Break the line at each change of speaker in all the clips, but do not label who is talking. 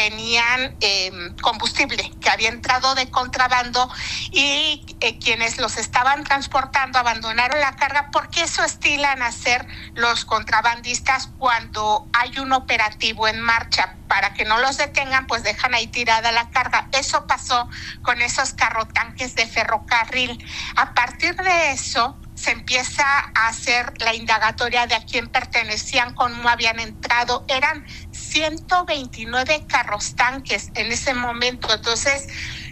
tenían combustible que había entrado de contrabando y quienes los estaban transportando abandonaron la carga, porque eso estilan hacer los contrabandistas cuando hay un operativo en marcha. Para que no los detengan, pues dejan ahí tirada la carga. Eso pasó con esos carrotanques de ferrocarril. A partir de eso se empieza a hacer la indagatoria de a quién pertenecían, cómo habían entrado. Eran 129 carros tanques en ese momento. Entonces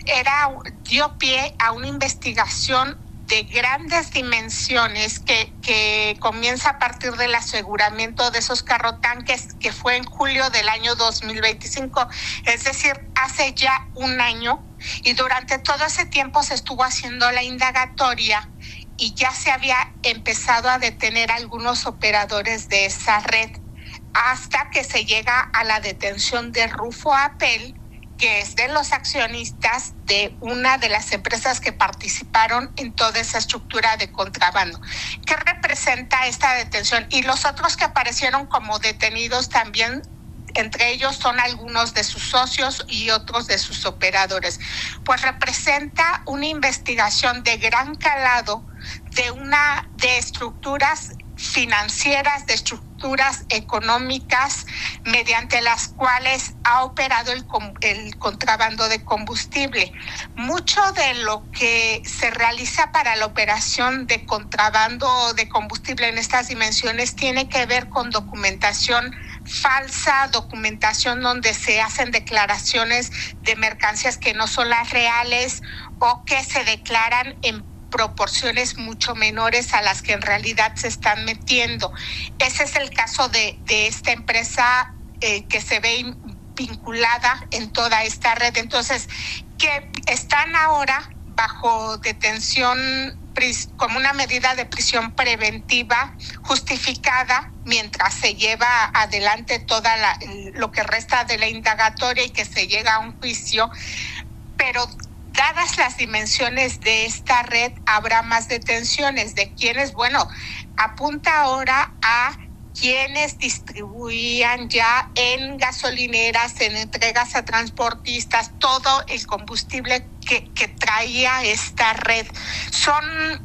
dio pie a una investigación de grandes dimensiones que comienza a partir del aseguramiento de esos carrotanques, que fue en julio del año 2025, es decir, hace ya un año, y durante todo ese tiempo se estuvo haciendo la indagatoria y ya se había empezado a detener algunos operadores de esa red, hasta que se llega a la detención de Rufo Apel, que es de los accionistas de una de las empresas que participaron en toda esa estructura de contrabando. ¿Qué representa esta detención? Y los otros que aparecieron como detenidos también, entre ellos son algunos de sus socios y otros de sus operadores. Pues representa una investigación de gran calado de estructuras financieras, de estructuras económicas mediante las cuales ha operado el contrabando de combustible. Mucho de lo que se realiza para la operación de contrabando de combustible en estas dimensiones tiene que ver con documentación falsa, documentación donde se hacen declaraciones de mercancías que no son las reales o que se declaran en proporciones mucho menores a las que en realidad se están metiendo. Ese es el caso de esta empresa que se ve vinculada en toda esta red. Entonces, que están ahora bajo detención como una medida de prisión preventiva justificada mientras se lleva adelante toda lo que resta de la indagatoria y que se llega a un juicio, pero dadas las dimensiones de esta red, habrá más detenciones de quienes, apunta ahora a quienes distribuían ya en gasolineras, en entregas a transportistas, todo el combustible que traía esta red. Son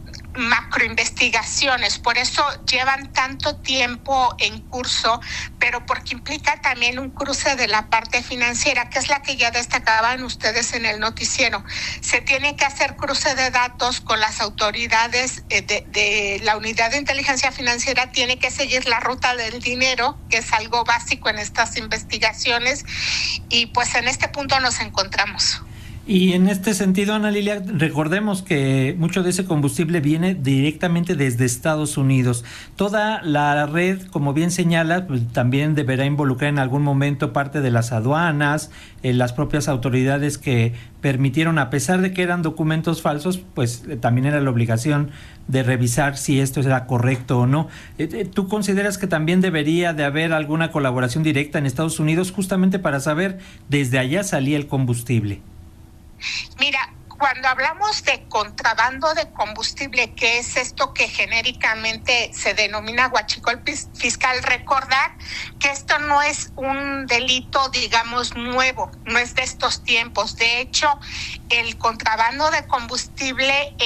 macroinvestigaciones, por eso llevan tanto tiempo en curso, pero porque implica también un cruce de la parte financiera, que es la que ya destacaban ustedes en el noticiero. Se tiene que hacer cruce de datos con las autoridades de la unidad de inteligencia financiera, tiene que seguir la ruta del dinero, que es algo básico en estas investigaciones, y pues en este punto nos encontramos.
Y en este sentido, Ana Lilia, recordemos que mucho de ese combustible viene directamente desde Estados Unidos. Toda la red, como bien señala, pues, también deberá involucrar en algún momento parte de las aduanas, las propias autoridades que permitieron, a pesar de que eran documentos falsos, pues también era la obligación de revisar si esto era correcto o no. ¿Tú consideras que también debería de haber alguna colaboración directa en Estados Unidos justamente para saber desde allá salía el combustible?
Mira, cuando hablamos de contrabando de combustible, que es esto que genéricamente se denomina huachicol fiscal, recordar que esto no es un delito, digamos, nuevo, no es de estos tiempos. De hecho, el contrabando de combustible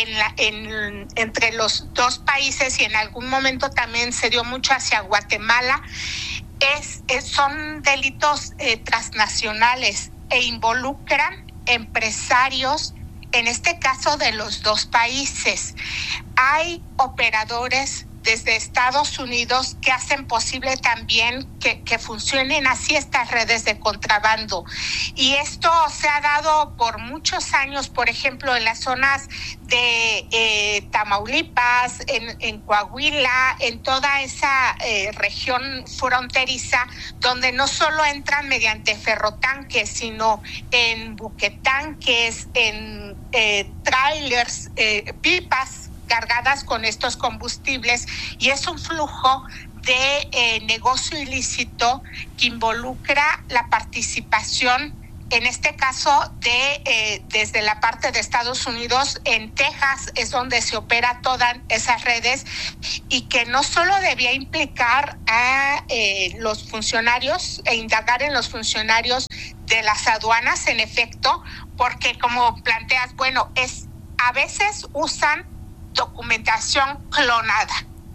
entre los dos países, y en algún momento también se dio mucho hacia Guatemala, son delitos transnacionales e involucran empresarios, en este caso de los dos países. Hay operadores desde Estados Unidos que hacen posible también que funcionen así estas redes de contrabando. Y esto se ha dado por muchos años, por ejemplo, en las zonas de Tamaulipas, en Coahuila, en toda esa región fronteriza, donde no solo entran mediante ferrotanques, sino en buquetanques, en trailers, pipas cargadas con estos combustibles, y es un flujo de negocio ilícito que involucra la participación, en este caso desde la parte de Estados Unidos. En Texas es donde se opera todas esas redes, y que no solo debía implicar a los funcionarios e indagar en los funcionarios de las aduanas, en efecto, porque como planteas, bueno, a veces usan documentación clonada,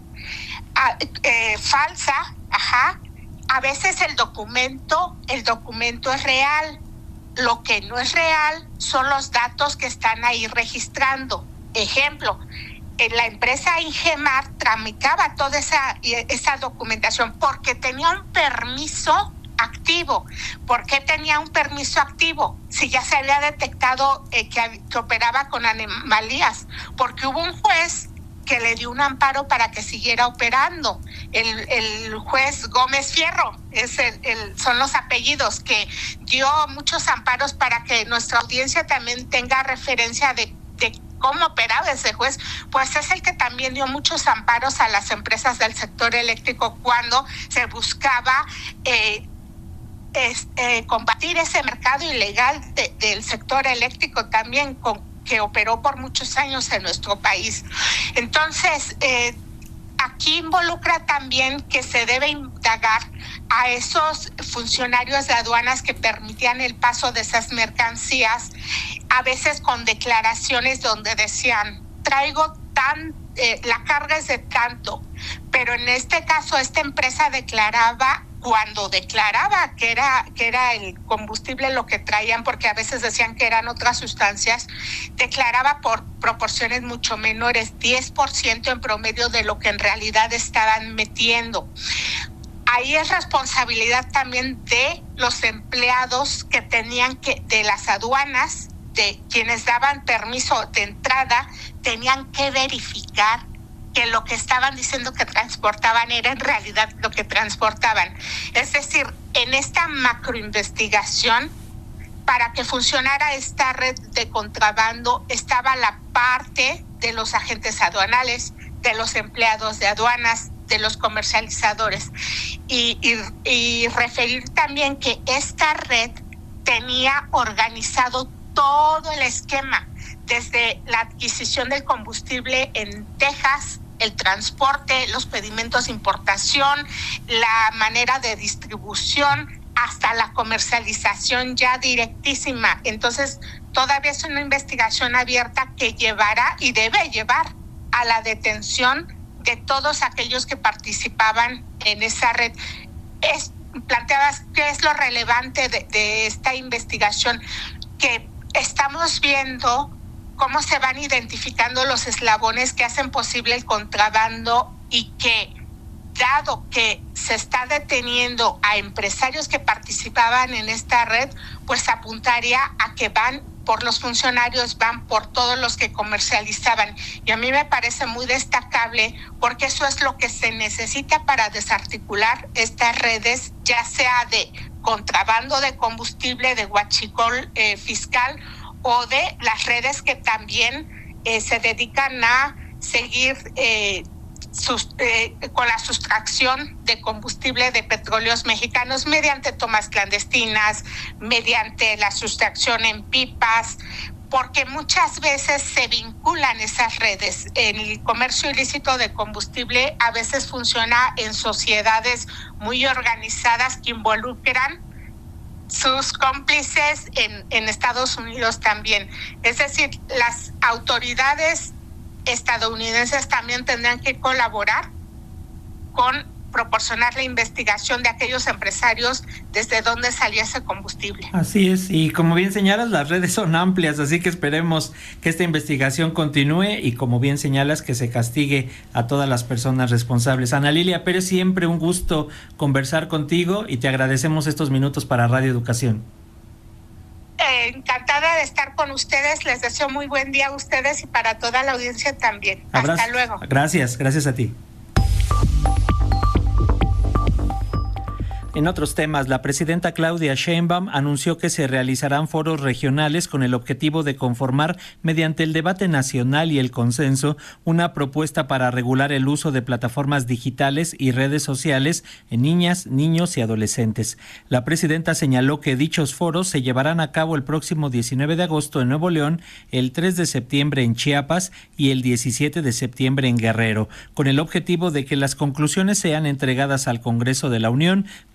falsa, a veces el documento es real. Lo que no es real son los datos que están ahí registrando. Ejemplo, la empresa Ingemar tramitaba toda esa documentación porque tenía un permiso activo. ¿Por qué tenía un permiso activo? Si ya se había detectado que operaba con anomalías, porque hubo un juez que le dio un amparo para que siguiera operando. El juez Gómez Fierro, son los apellidos, que dio muchos amparos para que nuestra audiencia también tenga referencia de cómo operaba ese juez. Pues es el que también dio muchos amparos a las empresas del sector eléctrico cuando se buscaba combatir ese mercado ilegal del sector eléctrico también, que operó por muchos años en nuestro país. Entonces, aquí involucra también que se debe indagar a esos funcionarios de aduanas que permitían el paso de esas mercancías, a veces con declaraciones donde decían, la carga es de tanto, pero en este caso esta empresa cuando declaraba que era el combustible lo que traían, porque a veces decían que eran otras sustancias, declaraba por proporciones mucho menores, 10% en promedio de lo que en realidad estaban metiendo. Ahí es responsabilidad también de los empleados que de las aduanas, de quienes daban permiso de entrada, tenían que verificar que lo que estaban diciendo que transportaban era en realidad lo que transportaban. Es decir, en esta macroinvestigación, para que funcionara esta red de contrabando, estaba la parte de los agentes aduanales, de los empleados de aduanas, de los comercializadores. Y referir también que esta red tenía organizado todo el esquema, desde la adquisición del combustible en Texas, el transporte, los pedimentos de importación, la manera de distribución, hasta la comercialización ya directísima. Entonces, todavía es una investigación abierta que llevará y debe llevar a la detención de todos aquellos que participaban en esa red. Planteabas qué es lo relevante de esta investigación, que estamos viendo cómo se van identificando los eslabones que hacen posible el contrabando, y que, dado que se está deteniendo a empresarios que participaban en esta red, pues apuntaría a que van por los funcionarios, van por todos los que comercializaban. Y a mí me parece muy destacable, porque eso es lo que se necesita para desarticular estas redes, ya sea de contrabando de combustible, de huachicol fiscal, o de las redes que también se dedican a seguir con la sustracción de combustible de petróleos mexicanos mediante tomas clandestinas, mediante la sustracción en pipas, porque muchas veces se vinculan esas redes. El comercio ilícito de combustible a veces funciona en sociedades muy organizadas que involucran sus cómplices en Estados Unidos también. Es decir, las autoridades estadounidenses también tendrán que colaborar con proporcionar la investigación de aquellos empresarios desde donde salía ese combustible.
Así es, y como bien señalas, las redes son amplias, así que esperemos que esta investigación continúe y, como bien señalas, que se castigue a todas las personas responsables. Ana Lilia Pérez, siempre un gusto conversar contigo y te agradecemos estos minutos para Radio Educación.
Encantada de estar con ustedes, les deseo muy buen día a ustedes y para toda la audiencia también.
Abrazo.
Hasta luego.
Gracias a ti. En otros temas, la presidenta Claudia Sheinbaum anunció que se realizarán foros regionales con el objetivo de conformar, mediante el debate nacional y el consenso, una propuesta para regular el uso de plataformas digitales y redes sociales en niñas, niños y adolescentes. La presidenta señaló que dichos foros se llevarán a cabo el próximo 19 de agosto en Nuevo León, el 3 de septiembre en Chiapas y el 17 de septiembre en Guerrero, con el objetivo de que las conclusiones sean entregadas al Congreso de la Unión para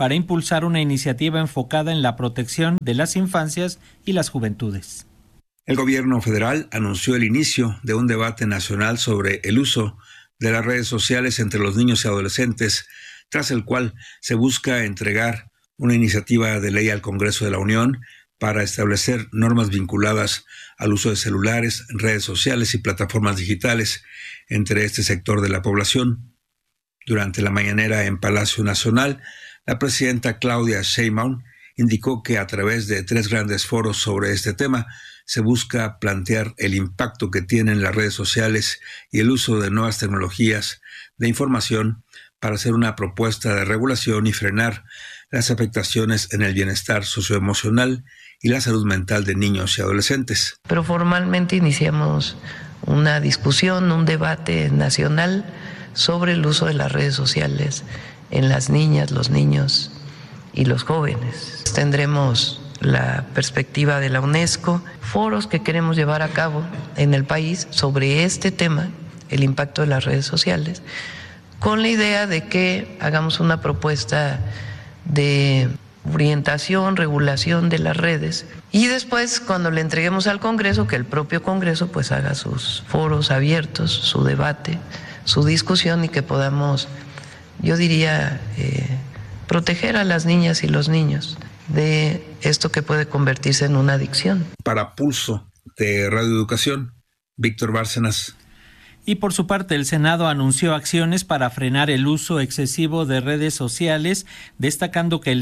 para impulsar una iniciativa enfocada en la protección de las infancias y las juventudes.
El gobierno federal anunció el inicio de un debate nacional sobre el uso de las redes sociales entre los niños y adolescentes, tras el cual se busca entregar una iniciativa de ley al Congreso de la Unión para establecer normas vinculadas al uso de celulares, redes sociales y plataformas digitales entre este sector de la población. Durante la mañanera en Palacio Nacional, la presidenta Claudia Sheinbaum indicó que a través de 3 grandes foros sobre este tema se busca plantear el impacto que tienen las redes sociales y el uso de nuevas tecnologías de información para hacer una propuesta de regulación y frenar las afectaciones en el bienestar socioemocional y la salud mental de niños y adolescentes.
Pero formalmente iniciamos una discusión, un debate nacional sobre el uso de las redes sociales en las niñas, los niños y los jóvenes. Tendremos la perspectiva de la UNESCO, foros que queremos llevar a cabo en el país sobre este tema, el impacto de las redes sociales, con la idea de que hagamos una propuesta de orientación, regulación de las redes y después cuando le entreguemos al Congreso, que el propio Congreso pues haga sus foros abiertos, su debate, su discusión y que podamos, yo diría, proteger a las niñas y los niños de esto que puede convertirse en una adicción.
Para Pulso de Radio Educación, Víctor Bárcenas.
Y por su parte, el Senado anunció acciones para frenar el uso excesivo de redes sociales, destacando que el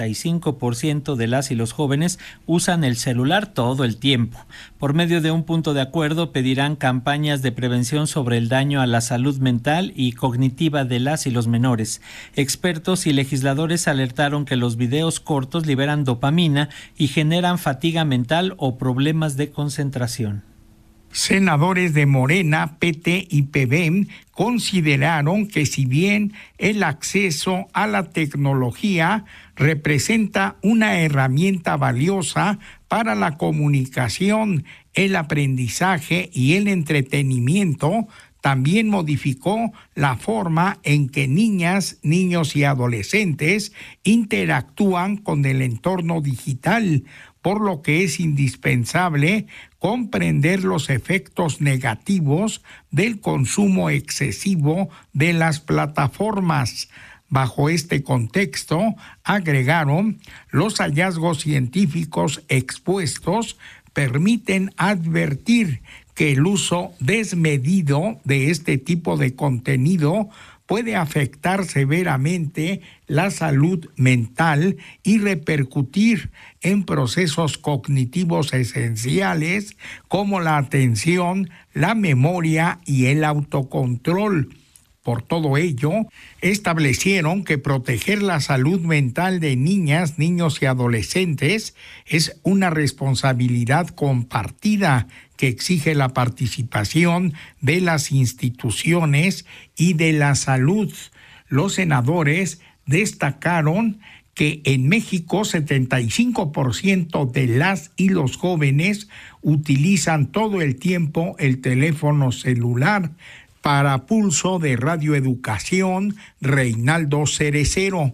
75% de las y los jóvenes usan el celular todo el tiempo. Por medio de un punto de acuerdo, pedirán campañas de prevención sobre el daño a la salud mental y cognitiva de las y los menores. Expertos y legisladores alertaron que los videos cortos liberan dopamina y generan fatiga mental o problemas de concentración.
Senadores de Morena, PT y PBM consideraron que si bien el acceso a la tecnología representa una herramienta valiosa para la comunicación, el aprendizaje y el entretenimiento, también modificó la forma en que niñas, niños y adolescentes interactúan con el entorno digital, por lo que es indispensable comprender los efectos negativos del consumo excesivo de las plataformas. Bajo este contexto, agregaron, los hallazgos científicos expuestos permiten advertir que el uso desmedido de este tipo de contenido puede afectar severamente la salud mental y repercutir en procesos cognitivos esenciales como la atención, la memoria y el autocontrol. Por todo ello, establecieron que proteger la salud mental de niñas, niños y adolescentes es una responsabilidad compartida que exige la participación de las instituciones y de la salud. Los senadores destacaron que en México 75% de las y los jóvenes utilizan todo el tiempo el teléfono celular. Para Pulso de Radio Educación, Reinaldo Cerecero.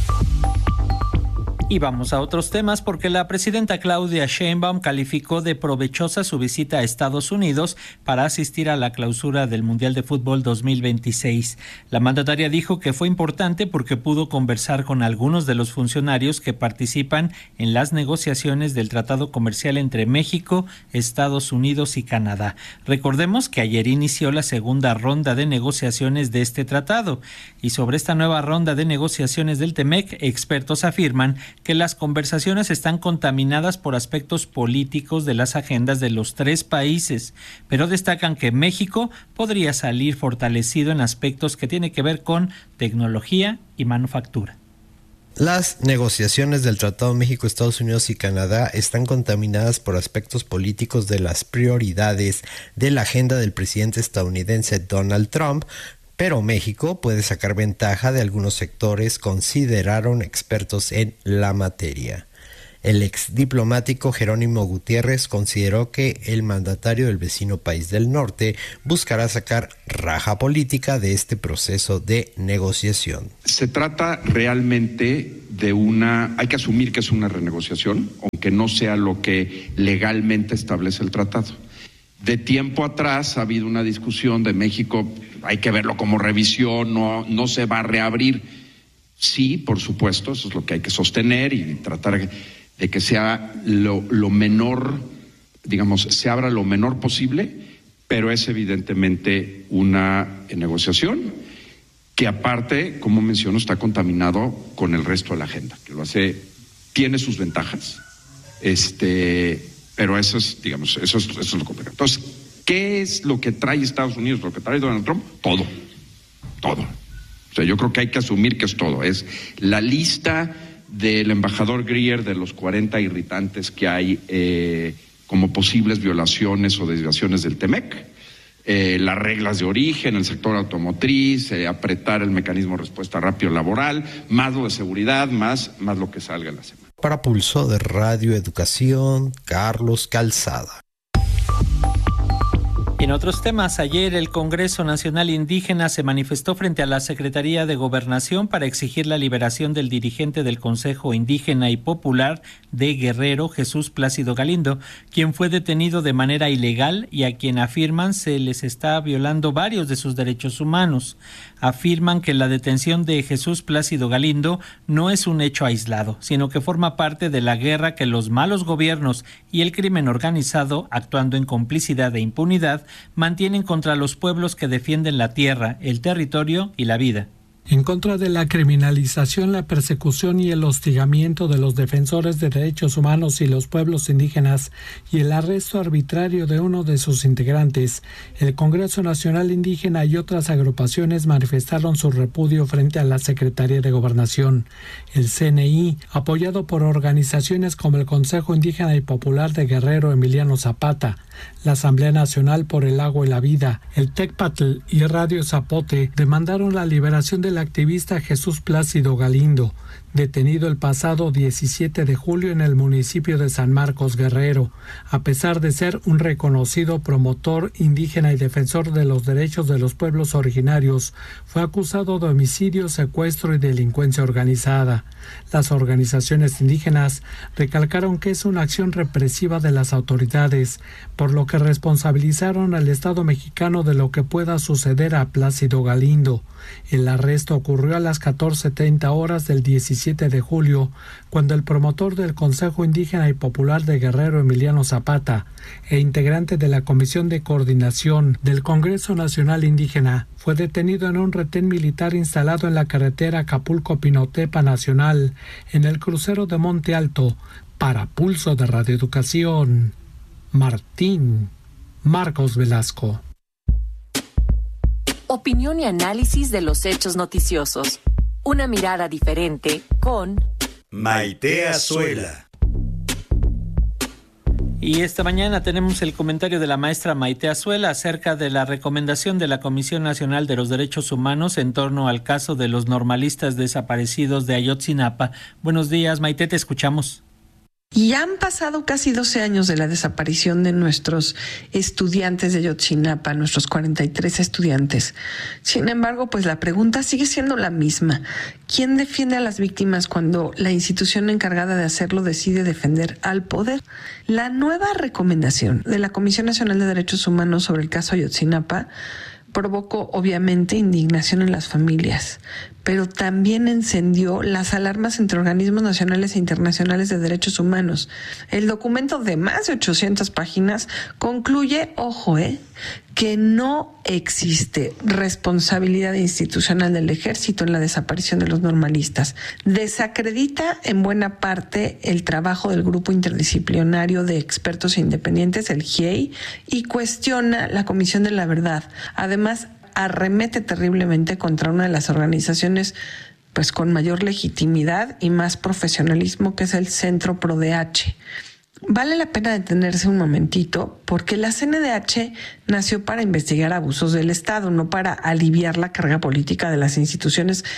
Y vamos a otros temas porque la presidenta Claudia Sheinbaum calificó de provechosa su visita a Estados Unidos para asistir a la clausura del Mundial de Fútbol 2026. La mandataria dijo que fue importante porque pudo conversar con algunos de los funcionarios que participan en las negociaciones del tratado comercial entre México, Estados Unidos y Canadá. Recordemos que ayer inició la segunda ronda de negociaciones de este tratado y sobre esta nueva ronda de negociaciones del TEMEC, expertos afirman que las conversaciones están contaminadas por aspectos políticos de las agendas de los 3 países, pero destacan que México podría salir fortalecido en aspectos que tienen que ver con tecnología y manufactura.
Las negociaciones del Tratado México, Estados Unidos y Canadá están contaminadas por aspectos políticos de las prioridades de la agenda del presidente estadounidense Donald Trump, pero México puede sacar ventaja de algunos sectores, consideraron expertos en la materia. El ex diplomático Jerónimo Gutiérrez consideró que el mandatario del vecino país del norte buscará sacar raja política de este proceso de negociación.
Se trata realmente de hay que asumir que es una renegociación, aunque no sea lo que legalmente establece el tratado. De tiempo atrás ha habido una discusión de México, hay que verlo como revisión, no se va a reabrir. Sí, por supuesto, eso es lo que hay que sostener y tratar de que sea lo menor, digamos, se abra lo menor posible, pero es evidentemente una negociación que aparte, como menciono, está contaminado con el resto de la agenda, que lo hace, tiene sus ventajas, pero eso es, digamos, eso es lo complicado. Entonces, ¿qué es lo que trae Estados Unidos, lo que trae Donald Trump? Todo. O sea, yo creo que hay que asumir que es todo. Es la lista del embajador Greer de los 40 irritantes que hay como posibles violaciones o desviaciones del TEMEC, las reglas de origen, el sector automotriz, apretar el mecanismo de respuesta rápido laboral, más lo de seguridad, más lo que salga en la semana.
Para Pulso de Radio Educación, Carlos Calzada.
En otros temas, ayer el Congreso Nacional Indígena se manifestó frente a la Secretaría de Gobernación para exigir la liberación del dirigente del Consejo Indígena y Popular de Guerrero, Jesús Plácido Galindo, quien fue detenido de manera ilegal y a quien afirman se les está violando varios de sus derechos humanos. Afirman que la detención de Jesús Plácido Galindo no es un hecho aislado, sino que forma parte de la guerra que los malos gobiernos y el crimen organizado, actuando en complicidad e impunidad, mantienen contra los pueblos que defienden la tierra, el territorio y la vida.
En contra de la criminalización, la persecución y el hostigamiento de los defensores de derechos humanos y los pueblos indígenas y el arresto arbitrario de uno de sus integrantes, el Congreso Nacional Indígena y otras agrupaciones manifestaron su repudio frente a la Secretaría de Gobernación. El CNI, apoyado por organizaciones como el Consejo Indígena y Popular de Guerrero Emiliano Zapata, la Asamblea Nacional por el Agua y la Vida, el Tecpatl y Radio Zapote, demandaron la liberación del activista Jesús Plácido Galindo, detenido el pasado 17 de julio en el municipio de San Marcos, Guerrero. A pesar de ser un reconocido promotor indígena y defensor de los derechos de los pueblos originarios, fue acusado de homicidio, secuestro y delincuencia organizada. Las organizaciones indígenas recalcaron que es una acción represiva de las autoridades, por lo que responsabilizaron al Estado mexicano de lo que pueda suceder a Plácido Galindo. El arresto ocurrió a las 14:30 horas del 17 de julio, cuando el promotor del Consejo Indígena y Popular de Guerrero Emiliano Zapata e integrante de la Comisión de Coordinación del Congreso Nacional Indígena fue detenido en un retén militar instalado en la carretera Acapulco-Pinotepa Nacional, en el crucero de Monte Alto. Para Pulso de Radio Educación, Marcos Velasco.
Opinión y análisis de los hechos noticiosos. Una mirada diferente con
Maite Azuela.
Y esta mañana tenemos el comentario de la maestra Maite Azuela acerca de la recomendación de la Comisión Nacional de los Derechos Humanos en torno al caso de los normalistas desaparecidos de Ayotzinapa. Buenos días, Maite, te escuchamos.
Y han pasado casi 12 años de la desaparición de nuestros estudiantes de Ayotzinapa, nuestros 43 estudiantes. Sin embargo, pues la pregunta sigue siendo la misma. ¿Quién defiende a las víctimas cuando la institución encargada de hacerlo decide defender al poder? La nueva recomendación de la Comisión Nacional de Derechos Humanos sobre el caso Ayotzinapa provocó obviamente indignación en las familias, pero también encendió las alarmas entre organismos nacionales e internacionales de derechos humanos. El documento de más de 800 páginas concluye, que no existe responsabilidad institucional del ejército en la desaparición de los normalistas. Desacredita en buena parte el trabajo del Grupo Interdisciplinario de Expertos Independientes, el GIEI, y cuestiona la Comisión de la Verdad. Además, arremete terriblemente contra una de las organizaciones pues con mayor legitimidad y más profesionalismo, que es el Centro PRODH. Vale la pena detenerse un momentito, porque la CNDH nació para investigar abusos del Estado, no para aliviar la carga política de las instituciones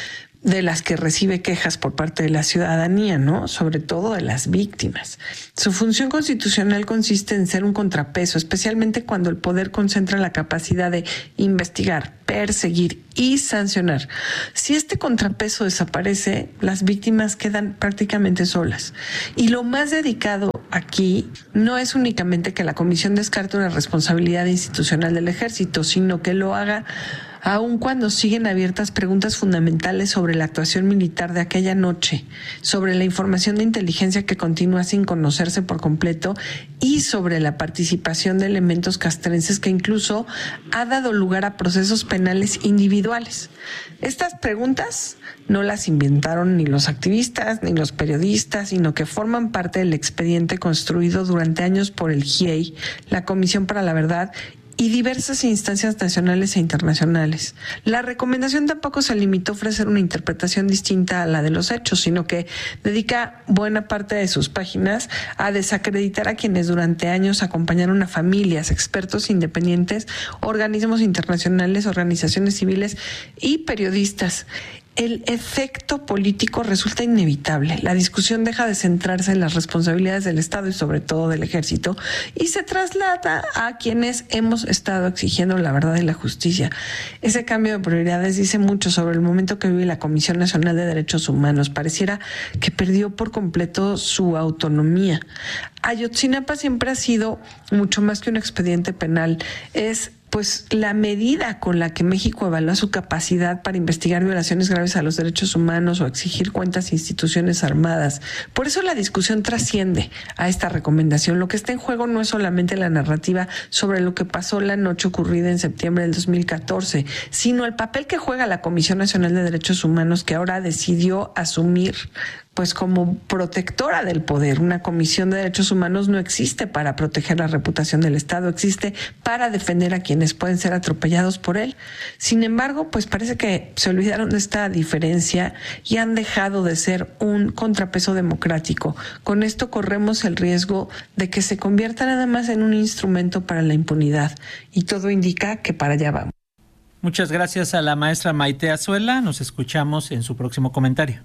de las que recibe quejas por parte de la ciudadanía, ¿no? Sobre todo de las víctimas. Su función constitucional consiste en ser un contrapeso, especialmente cuando el poder concentra la capacidad de investigar, perseguir y sancionar. Si este contrapeso desaparece, las víctimas quedan prácticamente solas. Y lo más dedicado aquí no es únicamente que la comisión descarte una responsabilidad institucional del ejército, sino que lo haga aun cuando siguen abiertas preguntas fundamentales sobre la actuación militar de aquella noche, sobre la información de inteligencia que continúa sin conocerse por completo y sobre la participación de elementos castrenses que incluso ha dado lugar a procesos penales individuales. Estas preguntas no las inventaron ni los activistas ni los periodistas, sino que forman parte del expediente construido durante años por el GIEI, la Comisión para la Verdad y diversas instancias nacionales e internacionales. La recomendación tampoco se limitó a ofrecer una interpretación distinta a la de los hechos, sino que dedica buena parte de sus páginas a desacreditar a quienes durante años acompañaron a familias, expertos independientes, organismos internacionales, organizaciones civiles y periodistas. El efecto político resulta inevitable. La discusión deja de centrarse en las responsabilidades del Estado y sobre todo del Ejército y se traslada a quienes hemos estado exigiendo la verdad y la justicia. Ese cambio de prioridades dice mucho sobre el momento que vive la Comisión Nacional de Derechos Humanos. Pareciera que perdió por completo su autonomía. Ayotzinapa siempre ha sido mucho más que un expediente penal. Es pues la medida con la que México evalúa su capacidad para investigar violaciones graves a los derechos humanos o exigir cuentas a instituciones armadas. Por eso la discusión trasciende a esta recomendación. Lo que está en juego no es solamente la narrativa sobre lo que pasó la noche ocurrida en septiembre del 2014, sino el papel que juega la Comisión Nacional de Derechos Humanos, que ahora decidió asumir pues como protectora del poder. Una comisión de derechos humanos no existe para proteger la reputación del Estado, existe para defender a quienes pueden ser atropellados por él. Sin embargo, pues parece que se olvidaron de esta diferencia y han dejado de ser un contrapeso democrático. Con esto corremos el riesgo de que se convierta nada más en un instrumento para la impunidad, y todo indica que para allá vamos.
Muchas gracias a la maestra Maite Azuela. Nos escuchamos en su próximo comentario.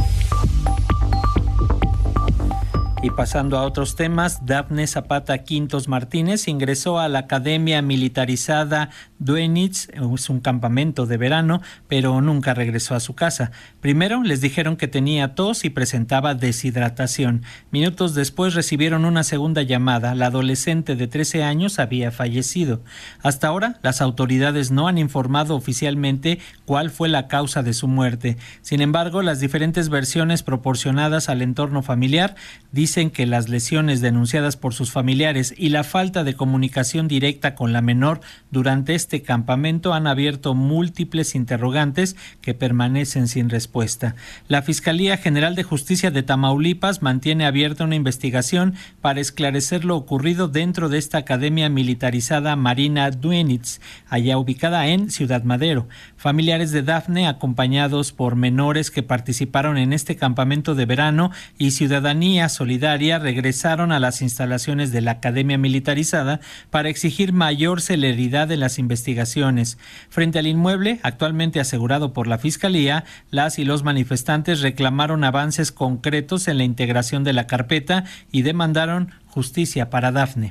Y pasando a otros temas, Dafne Zapata Quintos Martínez ingresó a la Academia Militarizada Duenitz, es un campamento de verano, pero nunca regresó a su casa. Primero les dijeron que tenía tos y presentaba deshidratación. Minutos después recibieron una segunda llamada. La adolescente de 13 años había fallecido. Hasta ahora, las autoridades no han informado oficialmente cuál fue la causa de su muerte. Sin embargo, las diferentes versiones proporcionadas al entorno familiar dicen que las lesiones denunciadas por sus familiares y la falta de comunicación directa con la menor durante este campamento han abierto múltiples interrogantes que permanecen sin respuesta. La Fiscalía General de Justicia de Tamaulipas mantiene abierta una investigación para esclarecer lo ocurrido dentro de esta academia militarizada Marina Duenitz, allá ubicada en Ciudad Madero. Familiares de Dafne, acompañados por menores que participaron en este campamento de verano, y Ciudadanía Solidaria regresaron a las instalaciones de la Academia Militarizada para exigir mayor celeridad en las investigaciones. Frente al inmueble, actualmente asegurado por la Fiscalía, las y los manifestantes reclamaron avances concretos en la integración de la carpeta y demandaron justicia para Dafne.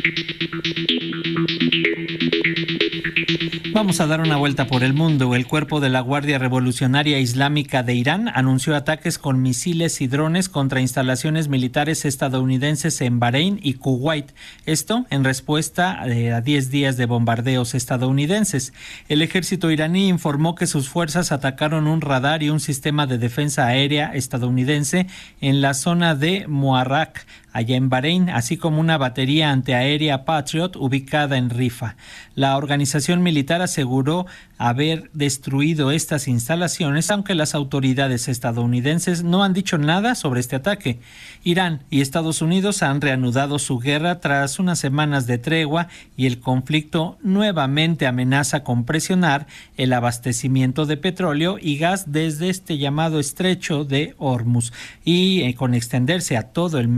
Vamos a dar una vuelta por el mundo. El cuerpo de la Guardia Revolucionaria Islámica de Irán anunció ataques con misiles y drones contra instalaciones militares estadounidenses en Bahrein y Kuwait. Esto en respuesta a 10 días de bombardeos estadounidenses. El ejército iraní informó que sus fuerzas atacaron un radar y un sistema de defensa aérea estadounidense en la zona de Muharrak, allá en Bahrein, así como una batería antiaérea Patriot ubicada en Rifa. La organización militar aseguró haber destruido estas instalaciones, aunque las autoridades estadounidenses no han dicho nada sobre este ataque. Irán y Estados Unidos han reanudado su guerra tras unas semanas de tregua y el conflicto nuevamente amenaza con presionar el abastecimiento de petróleo y gas desde este llamado estrecho de Hormuz y con extenderse a todo el Medio Oriente.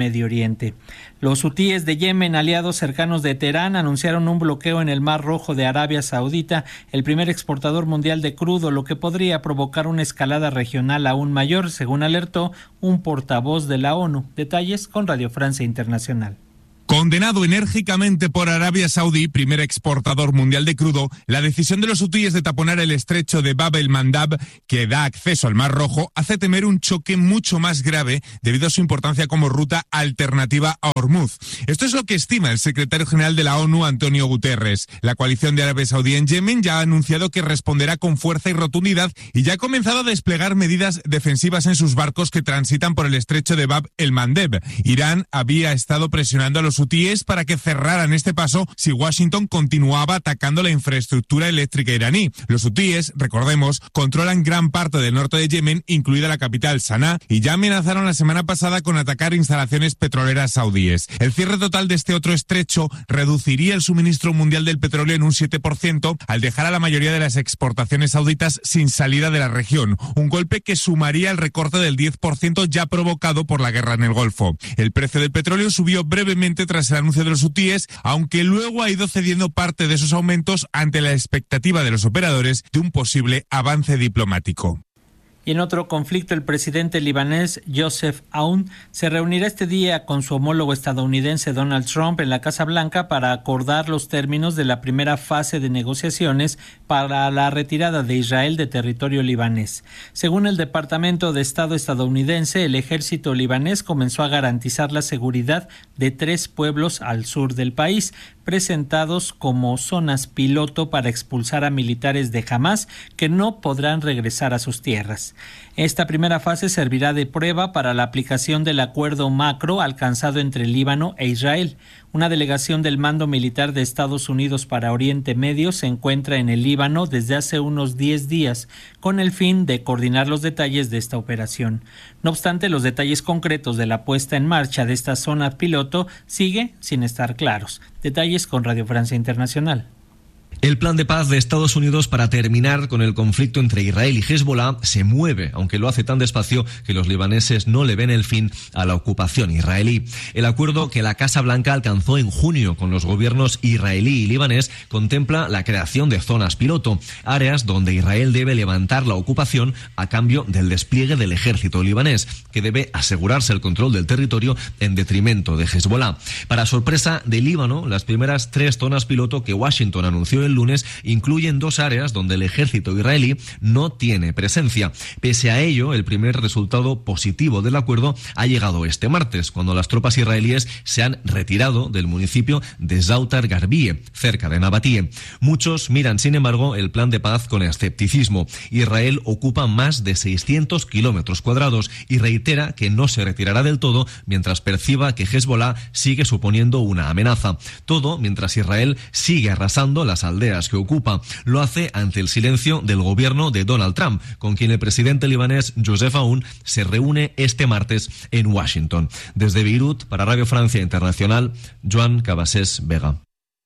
Oriente. Los hutíes de Yemen, aliados cercanos de Teherán, anunciaron un bloqueo en el Mar Rojo de Arabia Saudita, el primer exportador mundial de crudo, lo que podría provocar una escalada regional aún mayor, según alertó un portavoz de la ONU. Detalles con Radio Francia Internacional.
Condenado enérgicamente por Arabia Saudí, primer exportador mundial de crudo, la decisión de los hutíes de taponar el estrecho de Bab el-Mandab, que da acceso al Mar Rojo, hace temer un choque mucho más grave debido a su importancia como ruta alternativa a Hormuz. Esto es lo que estima el secretario general de la ONU, Antonio Guterres. La coalición de Arabia Saudí en Yemen ya ha anunciado que responderá con fuerza y rotundidad y ya ha comenzado a desplegar medidas defensivas en sus barcos que transitan por el estrecho de Bab el-Mandeb. Irán había estado presionando a los hutíes para que cerraran este paso si Washington continuaba atacando la infraestructura eléctrica iraní. Los hutíes, recordemos, controlan gran parte del norte de Yemen, incluida la capital Sanaa, y ya amenazaron la semana pasada con atacar instalaciones petroleras saudíes. El cierre total de este otro estrecho reduciría el suministro mundial del petróleo en un 7%, al dejar a la mayoría de las exportaciones sauditas sin salida de la región, un golpe que sumaría el recorte del 10% ya provocado por la guerra en el Golfo. El precio del petróleo subió brevemente tras el anuncio de los hutíes, aunque luego ha ido cediendo parte de esos aumentos ante la expectativa de los operadores de un posible avance diplomático.
Y en otro conflicto, el presidente libanés Joseph Aoun se reunirá este día con su homólogo estadounidense Donald Trump en la Casa Blanca para acordar los términos de la primera fase de negociaciones para la retirada de Israel de territorio libanés. Según el Departamento de Estado estadounidense, el ejército libanés comenzó a garantizar la seguridad de 3 pueblos al sur del país, presentados como zonas piloto para expulsar a militares de Hamás que no podrán regresar a sus tierras. Esta primera fase servirá de prueba para la aplicación del acuerdo macro alcanzado entre Líbano e Israel. Una delegación del Mando Militar de Estados Unidos para Oriente Medio se encuentra en el Líbano desde hace unos 10 días, con el fin de coordinar los detalles de esta operación. No obstante, los detalles concretos de la puesta en marcha de esta zona piloto sigue sin estar claros. Detalles con Radio Francia Internacional.
El plan de paz de Estados Unidos para terminar con el conflicto entre Israel y Hezbollah se mueve, aunque lo hace tan despacio que los libaneses no le ven el fin a la ocupación israelí. El acuerdo que la Casa Blanca alcanzó en junio con los gobiernos israelí y libanés contempla la creación de zonas piloto, áreas donde Israel debe levantar la ocupación a cambio del despliegue del ejército libanés, que debe asegurarse el control del territorio en detrimento de Hezbollah. Para sorpresa de Líbano, las primeras 3 zonas piloto que Washington anunció el lunes incluyen 2 áreas donde el ejército israelí no tiene presencia. Pese a ello, el primer resultado positivo del acuerdo ha llegado este martes, cuando las tropas israelíes se han retirado del municipio de Zautar Garbie, cerca de Nabatie. Muchos miran, sin embargo, el plan de paz con escepticismo. Israel ocupa más de 600 kilómetros cuadrados y reitera que no se retirará del todo mientras perciba que Hezbollah sigue suponiendo una amenaza. Todo mientras Israel sigue arrasando las aldeas que ocupa. Lo hace ante el silencio del gobierno de Donald Trump, con quien el presidente libanés Joseph Aoun se reúne este martes en Washington. Desde Beirut, para Radio Francia Internacional, Joan Cabasés Vega.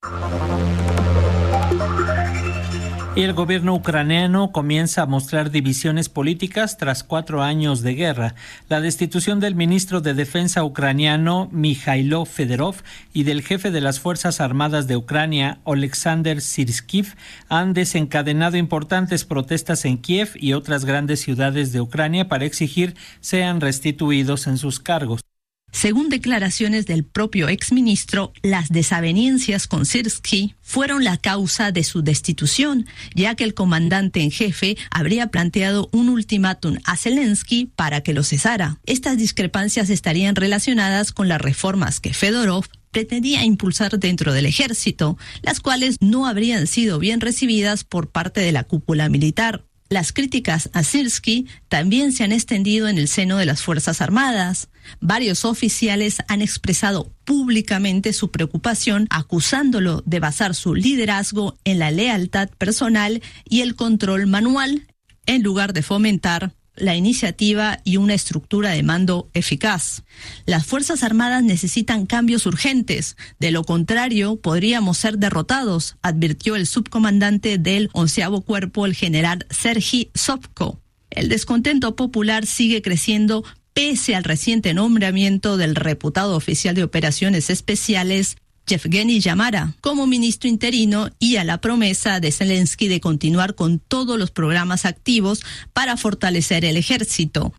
Y el gobierno ucraniano comienza a mostrar divisiones políticas tras 4 años de guerra. La destitución del ministro de Defensa ucraniano Mikhailo Fedorov y del jefe de las Fuerzas Armadas de Ucrania, Oleksandr Syrskif, han desencadenado importantes protestas en Kiev y otras grandes ciudades de Ucrania para exigir sean restituidos en sus cargos.
Según declaraciones del propio exministro, las desavenencias con Syrskif fueron la causa de su destitución, ya que el comandante en jefe habría planteado un ultimátum a Zelensky para que lo cesara. Estas discrepancias estarían relacionadas con las reformas que Fedorov pretendía impulsar dentro del ejército, las cuales no habrían sido bien recibidas por parte de la cúpula militar. Las críticas a Syrskif también se han extendido en el seno de las Fuerzas Armadas. Varios oficiales han expresado públicamente su preocupación, acusándolo de basar su liderazgo en la lealtad personal y el control manual, en lugar de fomentar la iniciativa y una estructura de mando eficaz. Las Fuerzas Armadas necesitan cambios urgentes, de lo contrario podríamos ser derrotados, advirtió el subcomandante del 11º Cuerpo, el general Serhiy Sobko. El descontento popular sigue creciendo pese al reciente nombramiento del reputado oficial de operaciones especiales Yevgeny Yamara como ministro interino y a la promesa de Zelensky de continuar con todos los programas activos para fortalecer el ejército.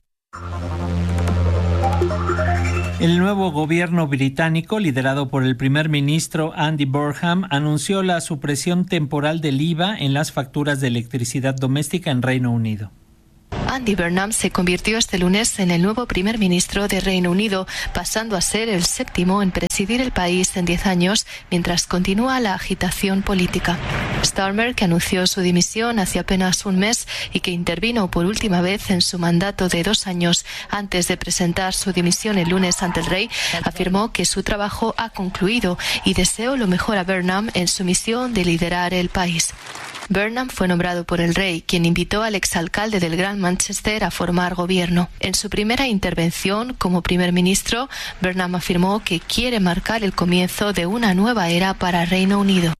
El nuevo gobierno británico, liderado por el primer ministro Andy Burnham, anunció la supresión temporal del IVA en las facturas de electricidad doméstica en Reino Unido.
Andy Burnham se convirtió este lunes en el nuevo primer ministro de Reino Unido, pasando a ser el séptimo en presidir el país en 10 años, mientras continúa la agitación política. Starmer, que anunció su dimisión hace apenas un mes y que intervino por última vez en su mandato de 2 años antes de presentar su dimisión el lunes ante el rey, afirmó que su trabajo ha concluido y deseó lo mejor a Burnham en su misión de liderar el país. Burnham fue nombrado por el rey, quien invitó al exalcalde del Gran Manchester a formar gobierno. En su primera intervención como primer ministro, Burnham afirmó que quiere marcar el comienzo de una nueva era para Reino Unido.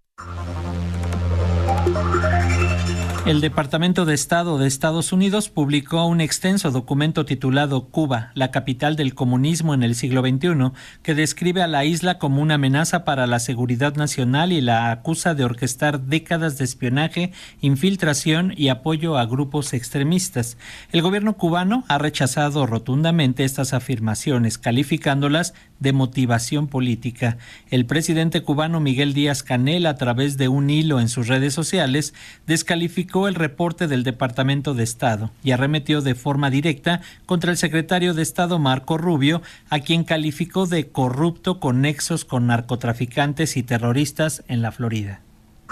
El Departamento de Estado de Estados Unidos publicó un extenso documento titulado Cuba, la capital del comunismo en el siglo XXI, que describe a la isla como una amenaza para la seguridad nacional y la acusa de orquestar décadas de espionaje, infiltración y apoyo a grupos extremistas. El gobierno cubano ha rechazado rotundamente estas afirmaciones, calificándolas de motivación política. El presidente cubano Miguel Díaz-Canel, a través de un hilo en sus redes sociales, descalificó el reporte del Departamento de Estado y arremetió de forma directa contra el secretario de Estado Marco Rubio, a quien calificó de corrupto con nexos con narcotraficantes y terroristas en la Florida.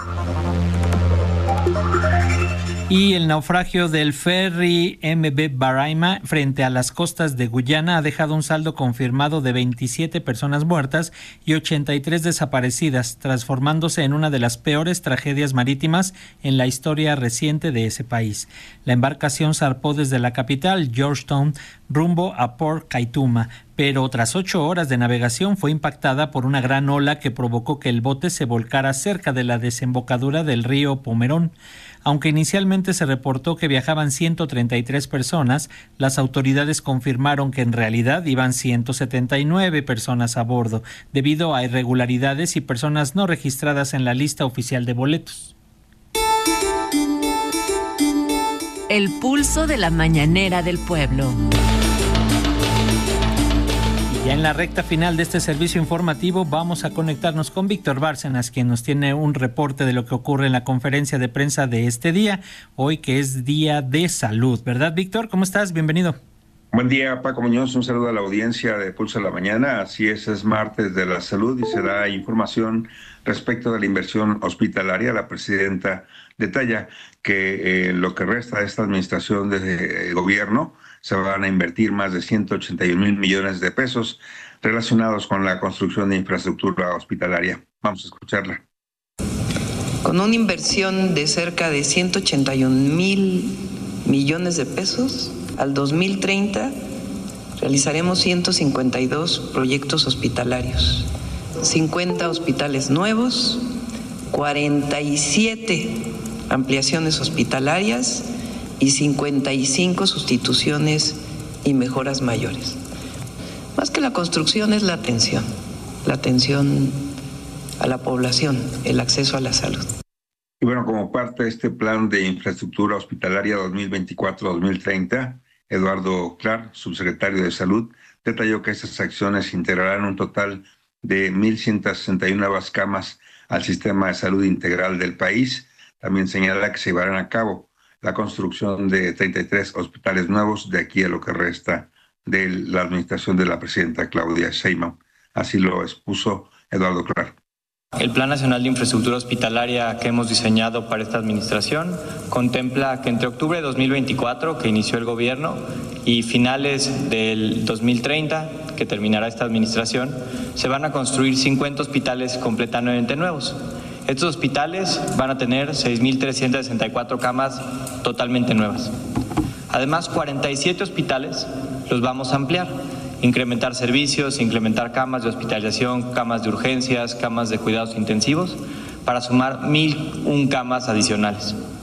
Y el naufragio del ferry MV Baraima frente a las costas de Guyana ha dejado un saldo confirmado de 27 personas muertas y 83 desaparecidas, transformándose en una de las peores tragedias marítimas en la historia reciente de ese país. La embarcación zarpó desde la capital, Georgetown, rumbo a Port Kaituma, pero tras 8 horas de navegación fue impactada por una gran ola que provocó que el bote se volcara cerca de la desembocadura del río Pomerón. Aunque inicialmente se reportó que viajaban 133 personas, las autoridades confirmaron que en realidad iban 179 personas a bordo, debido a irregularidades y personas no registradas en la lista oficial de boletos.
El pulso de la mañanera del pueblo.
Ya en la recta final de este servicio informativo vamos a conectarnos con Víctor Bárcenas, quien nos tiene un reporte de lo que ocurre en la conferencia de prensa de este día, hoy que es Día de Salud. ¿Verdad, Víctor? ¿Cómo estás? Bienvenido.
Buen día, Paco Muñoz. Un saludo a la audiencia de Pulso de la Mañana. Así es martes de la salud y se da información respecto de la inversión hospitalaria. La presidenta detalla que lo que resta de esta administración de gobierno se van a invertir más de 181,000 millones de pesos relacionados con la construcción de infraestructura hospitalaria. Vamos a escucharla.
Con una inversión de cerca de 181,000 millones de pesos, al 2030 realizaremos 152 proyectos hospitalarios, 50 hospitales nuevos, 47 ampliaciones hospitalarias y 55 sustituciones y mejoras mayores. Más que la construcción es la atención a la población, el acceso a la salud.
Y bueno, como parte de este plan de infraestructura hospitalaria 2024-2030, Eduardo Clark, subsecretario de Salud, detalló que estas acciones integrarán un total de 1,161 nuevas camas al sistema de salud integral del país. También señala que se llevarán a cabo la construcción de 33 hospitales nuevos de aquí a lo que resta de la administración de la presidenta Claudia Sheinbaum. Así lo expuso Eduardo Clark.
El Plan Nacional de Infraestructura Hospitalaria que hemos diseñado para esta administración contempla que entre octubre de 2024, que inició el gobierno, y finales del 2030, que terminará esta administración, se van a construir 50 hospitales completamente nuevos. Estos hospitales van a tener 6,364 camas totalmente nuevas. Además, 47 hospitales los vamos a ampliar, incrementar servicios, incrementar camas de hospitalización, camas de urgencias, camas de cuidados intensivos, para sumar 1,001 camas adicionales.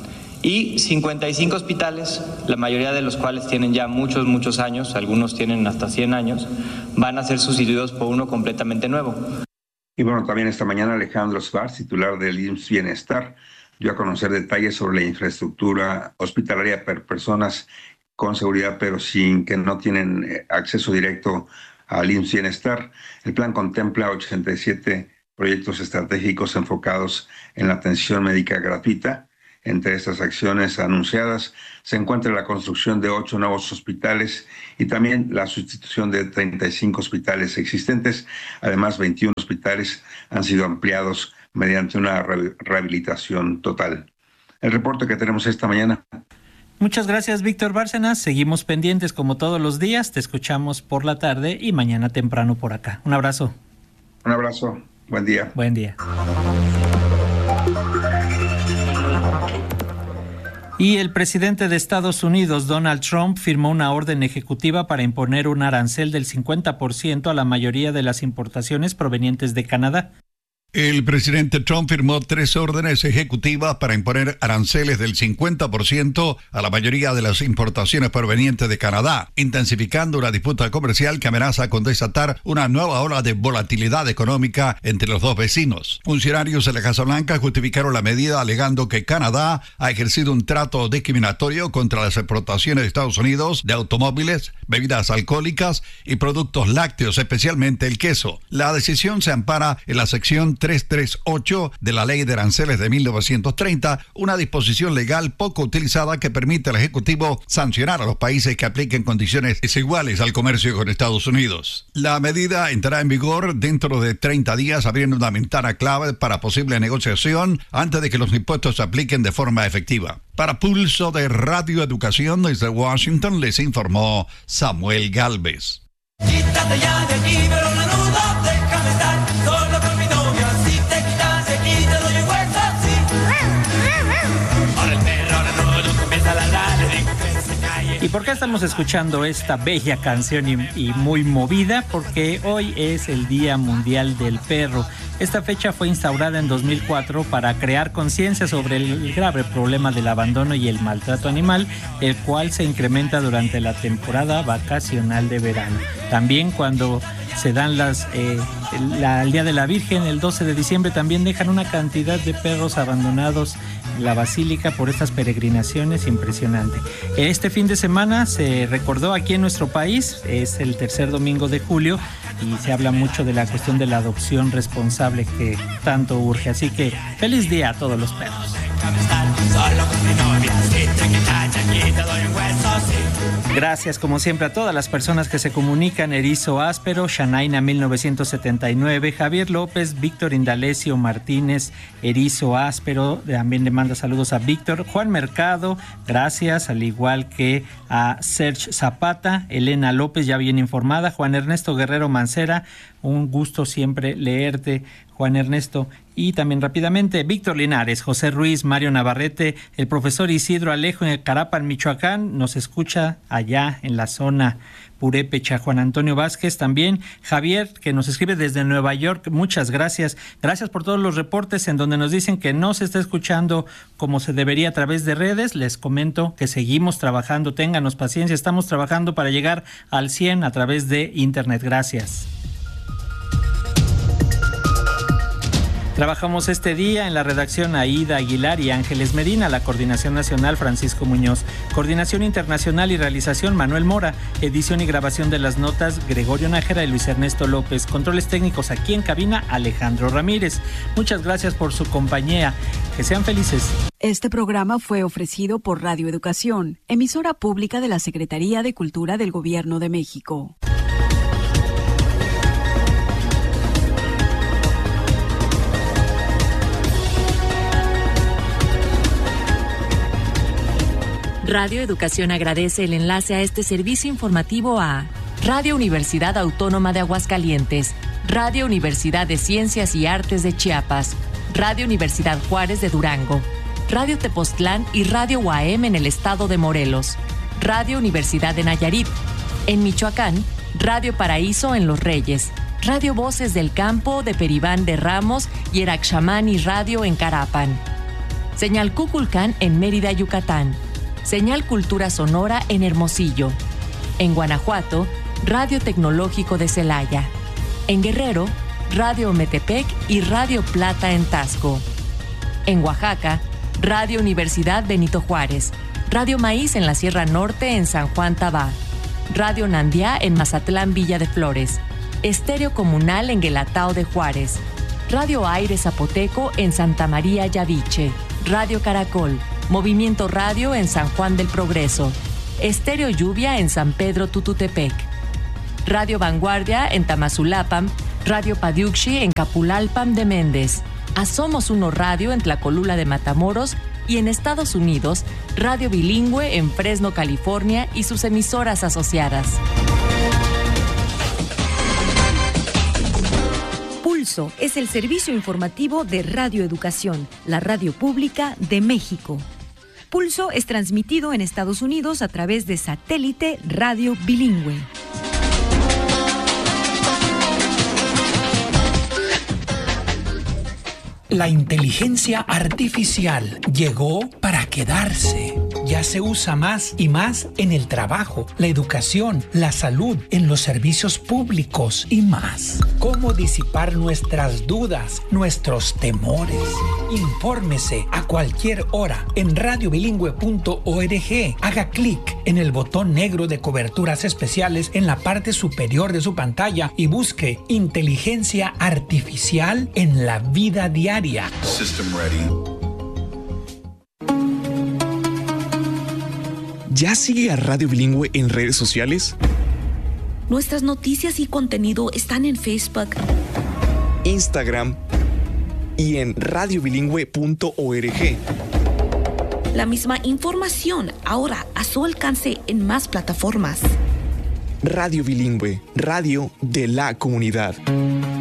y 55 hospitales, la mayoría de los cuales tienen ya muchos años, algunos tienen hasta 100 años, van a ser sustituidos por uno completamente nuevo.
Y bueno, también esta mañana Alejandro Schwartz, titular del IMSS Bienestar, dio a conocer detalles sobre la infraestructura hospitalaria para personas con seguridad, pero sin que no tienen acceso directo al IMSS Bienestar. El plan contempla 87 proyectos estratégicos enfocados en la atención médica gratuita. Entre estas acciones anunciadas se encuentra la construcción de 8 nuevos hospitales y también la sustitución de 35 hospitales existentes. Además, 21 hospitales han sido ampliados mediante una rehabilitación total. El reporte que tenemos esta mañana.
Muchas gracias, Víctor Bárcenas. Seguimos pendientes como todos los días. Te escuchamos por la tarde y mañana temprano por acá. Un abrazo.
Un abrazo. Buen día.
Buen día. Y el presidente de Estados Unidos, Donald Trump, firmó una orden ejecutiva para imponer un arancel del 50% a la mayoría de las importaciones provenientes de Canadá.
El presidente Trump firmó 3 órdenes ejecutivas para imponer aranceles del 50% a la mayoría de las importaciones provenientes de Canadá, intensificando una disputa comercial que amenaza con desatar una nueva ola de volatilidad económica entre los dos vecinos. Funcionarios de la Casa Blanca justificaron la medida alegando que Canadá ha ejercido un trato discriminatorio contra las exportaciones de Estados Unidos de automóviles, bebidas alcohólicas y productos lácteos, especialmente el queso. La decisión se ampara en la sección 338 de la Ley de Aranceles de 1930, una disposición legal poco utilizada que permite al Ejecutivo sancionar a los países que apliquen condiciones desiguales al comercio con Estados Unidos. La medida entrará en vigor dentro de 30 días, abriendo una ventana clave para posible negociación antes de que los impuestos se apliquen de forma efectiva. Para Pulso de Radio Educación desde Washington les informó Samuel Gálvez.
Quítate ya de aquí, pero la nuda, déjame estar solo con mi novia. Si te quitas de aquí, te doy un hueso así. Ahora el perro, ahora no comienza a ladrar, le digo que se calle.
¿Y por qué estamos escuchando esta bella canción y muy movida? Porque hoy es el Día Mundial del Perro. Esta fecha fue instaurada en 2004 para crear conciencia sobre el grave problema del abandono y el maltrato animal, el cual se incrementa durante la temporada vacacional de verano. También cuando se dan el Día de la Virgen, el 12 de diciembre, también dejan una cantidad de perros abandonados en la basílica por estas peregrinaciones impresionante. Este fin de semana se recordó aquí en nuestro país, es el tercer domingo de julio, y se habla mucho de la cuestión de la adopción responsable que tanto urge. Así que feliz día a todos los perros. Gracias como siempre a todas las personas que se comunican: Erizo Áspero, Shanaina 1979, Javier López, Víctor Indalecio Martínez, Erizo Áspero, también le manda saludos a Víctor, Juan Mercado, gracias, al igual que a Serge Zapata, Elena López, ya bien informada, Juan Ernesto Guerrero Mancera, un gusto siempre leerte, Juan Ernesto. Y también rápidamente, Víctor Linares, José Ruiz, Mario Navarrete, el profesor Isidro Alejo en Carapan, Michoacán, nos escucha allá en la zona Purépecha. Juan Antonio Vázquez también, Javier, que nos escribe desde Nueva York, muchas gracias. Gracias por todos los reportes en donde nos dicen que no se está escuchando como se debería a través de redes. Les comento que seguimos trabajando, ténganos paciencia, estamos trabajando para llegar al 100 a través de internet. Gracias. Trabajamos este día en la redacción Aida Aguilar y Ángeles Medina, la coordinación nacional Francisco Muñoz, coordinación internacional y realización Manuel Mora, edición y grabación de las notas Gregorio Nájera y Luis Ernesto López, controles técnicos aquí en cabina Alejandro Ramírez. Muchas gracias por su compañía, que sean felices.
Este programa fue ofrecido por Radio Educación, emisora pública de la Secretaría de Cultura del Gobierno de México.
Radio Educación agradece el enlace a este servicio informativo a Radio Universidad Autónoma de Aguascalientes, Radio Universidad de Ciencias y Artes de Chiapas, Radio Universidad Juárez de Durango, Radio Tepoztlán y Radio UAM en el estado de Morelos, Radio Universidad de Nayarit, en Michoacán, Radio Paraíso en Los Reyes, Radio Voces del Campo de Peribán de Ramos y Eraxamani Radio en Carapan. Señal Cuculcán en Mérida, Yucatán. Señal Cultura Sonora en Hermosillo. En Guanajuato, Radio Tecnológico de Celaya. En Guerrero, Radio Metepec y Radio Plata en Tasco. En Oaxaca, Radio Universidad Benito Juárez. Radio Maíz en la Sierra Norte en San Juan Tabá. Radio Nandiá en Mazatlán, Villa de Flores. Estéreo Comunal en Guelatao de Juárez. Radio Aire Zapoteco en Santa María Yaviche. Radio Caracol. Movimiento Radio en San Juan del Progreso. Estéreo Lluvia en San Pedro Tututepec. Radio Vanguardia en Tamazulapam. Radio Padiuxi en Capulalpam de Méndez. A Somos Uno Radio en Tlacolula de Matamoros y en Estados Unidos, Radio Bilingüe en Fresno, California y sus emisoras asociadas.
Pulso es el servicio informativo de Radio Educación, la radio pública de México. Pulso es transmitido en Estados Unidos a través de satélite Radio Bilingüe.
La inteligencia artificial llegó para quedarse. Ya se usa más y más en el trabajo, la educación, la salud, en los servicios públicos y más. ¿Cómo disipar nuestras dudas, nuestros temores? Infórmese a cualquier hora en radiobilingüe.org. Haga clic en el botón negro de coberturas especiales en la parte superior de su pantalla y busque inteligencia artificial en la vida diaria.
System ready.
¿Ya sigue a Radio Bilingüe en redes sociales?
Nuestras noticias y contenido están en Facebook,
Instagram y en radiobilingüe.org.
La misma información ahora a su alcance en más plataformas.
Radio Bilingüe, radio de la comunidad.